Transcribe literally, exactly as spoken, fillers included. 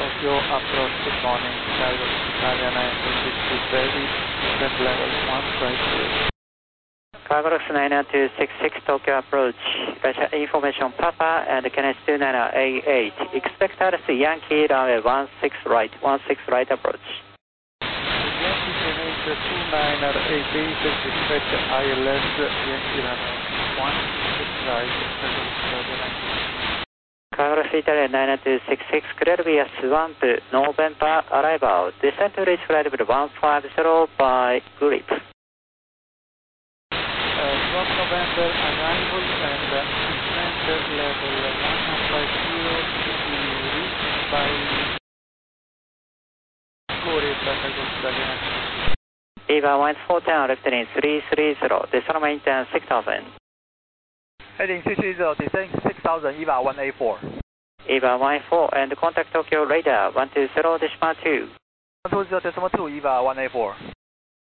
Tokyo approach good morning, Cargos Italia nine two six six ready, descent level one five zero. Cargos nine two six six Tokyo approach, Russia information Papa and Kenneth two nine eight eight, expect altitude Yankee runway one six right, one six right approach. Yankee Kenneth two nine eight eight, expect I L S Yankee runway one six right, Cargos Italia nine two six six. Cargos Italia nine two six six, clear via swamp, November arrival, descent to reach flight level one five zero by grip. Swamp November arrival and descent level one five zero to be reached by Corey Cargos Italia nine two six six. Eva one four ten, left in three three zero, descent maintain six thousand. Heading three three zero, descending six thousand, E V A one eight four. E V A one four and contact Tokyo radar one two zero decimal two. one two zero decimal two, E V A one eight four.